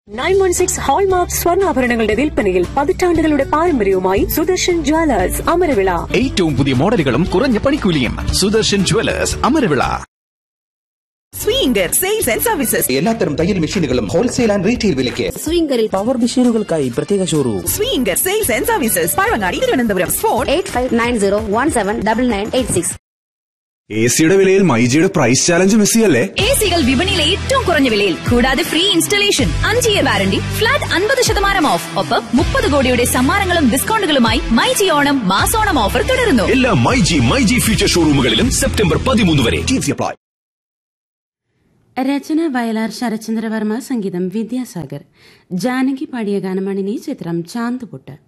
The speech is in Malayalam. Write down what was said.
916 ഹോൾമാർക്ക് സ്വർണ്ണാഭരണങ്ങളുടെ വിൽപ്പനയിൽ പതിറ്റാണ്ടുകളുടെ പാരമ്പര്യവുമായി സുദർശൻ ജ്വല്ലേഴ്സ് അമരവിള. ഏറ്റവും പുതിയ മോഡലുകളും കുറഞ്ഞ പണിക്കൂലിയും. Sudarshan Jewellers Amaravila. Swinger sales and services. എല്ലാത്തരം തയ്യൽ മെഷീനുകളും ഹോൾസെയിൽ ആൻഡ് റീറ്റെയിൽ വിലയ്ക്ക്. സ്വിംഗറിൽ പവർ മെഷീനുകൾക്കായി പ്രത്യേക showroom. Swinger sales and services, Pazhavangadi, Thiruvananthapuram. Phone 8590179986. എസിയുടെ വിലയിൽ മൈജിയുടെ പ്രൈസ് ചാലഞ്ച് മിസ്സിയല്ലേ? എസികൾ വിപണിയിലെ ഏറ്റവും കുറഞ്ഞ വിലയിൽ, കൂടാതെ free installation, 5 year warranty, flat 50% of, ഒപ്പം 30 കോടിയുടെ സമ്മാനങ്ങളും ഡിസ്കൗണ്ടുകളുമായി മൈജി ഓണം മാസോണം ഓഫർ തുടരുന്നു. എല്ലാ മൈജി ഫ്യൂച്ചർ ഷോറൂമുകളിലും സെപ്റ്റംബർ 13 വരെ. അപ്ലൈ. രചന വയലാർ ശരത്ചന്ദ്രവർമ്മ, സംഗീതം വിദ്യാസാഗർ. ജാനകി പാടിയ ഗാനമാണ് ഇനി. ചിത്രം ചാന്തുപൊട്ട്.